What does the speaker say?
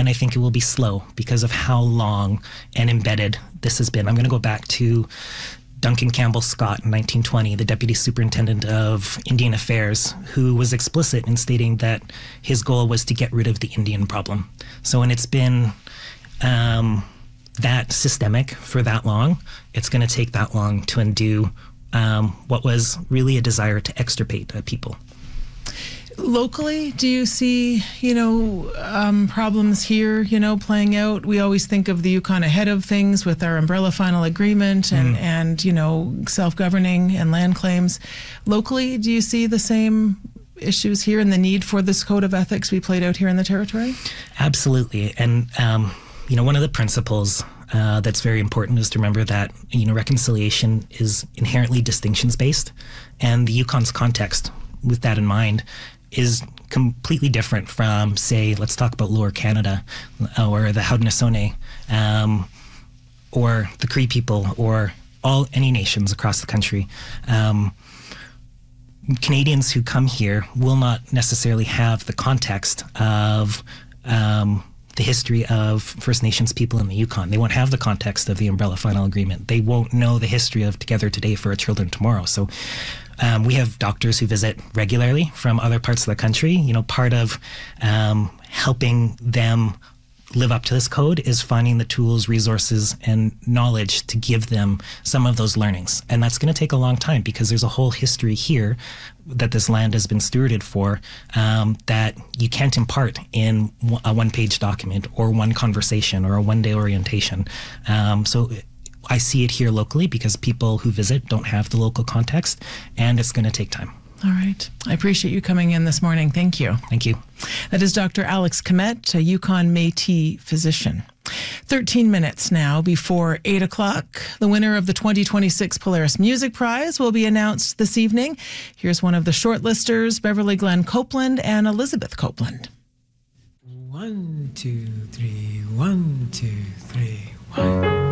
I think it will be slow because of how long and embedded this has been. I'm going to go back to Duncan Campbell Scott in 1920, the Deputy Superintendent of Indian Affairs, who was explicit in stating that his goal was to get rid of the Indian problem. So when it's been that systemic for that long, it's going to take that long to undo what was really a desire to extirpate people. Locally, do you see, problems here, playing out? We always think of the Yukon ahead of things with our umbrella final agreement and self-governing and land claims. Locally, do you see the same issues here and the need for this code of ethics be played out here in the territory? Absolutely. And, one of the principles that's very important is to remember that, reconciliation is inherently distinctions-based, and the Yukon's context, with that in mind, is completely different from, say, let's talk about Lower Canada or the Haudenosaunee or the Cree people or any nations across the country. Canadians who come here will not necessarily have the context of the history of First Nations people in the Yukon. They won't have the context of the Umbrella Final Agreement. They won't know the history of Together Today for Our Children Tomorrow. So we have doctors who visit regularly from other parts of the country. Part of helping them live up to this code is finding the tools, resources, and knowledge to give them some of those learnings. And that's going to take a long time because there's a whole history here that this land has been stewarded for that you can't impart in a one-page document or one conversation or a one-day orientation. So I see it here locally because people who visit don't have the local context, and it's going to take time. All right. I appreciate you coming in this morning. Thank you. Thank you. That is Dr. Alex Kmet, a Yukon Métis physician. 13 minutes now before 8 o'clock. The winner of the 2026 Polaris Music Prize will be announced this evening. Here's one of the shortlisters, Beverly Glenn Copeland and Elizabeth Copeland. 1, 2, 3, 1, 2, 3, 1.